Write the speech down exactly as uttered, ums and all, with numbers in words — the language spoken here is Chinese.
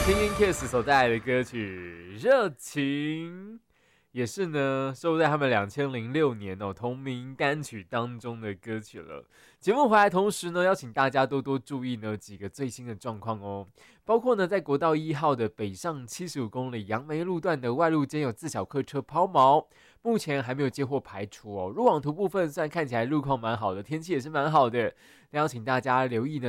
King Kiss 所带来的歌曲《热情》，也是呢收录在他们两千零六年哦同名单曲当中的歌曲了。节目回来同时呢，邀请大家多多注意呢几个最新的状况哦，包括呢在国道一号的北上七十五公里杨梅路段的外路间有自小客车抛锚，目前还没有接获排除哦。路网图部分虽然看起来路况蛮好的，天气也是蛮好的，但邀请大家留意呢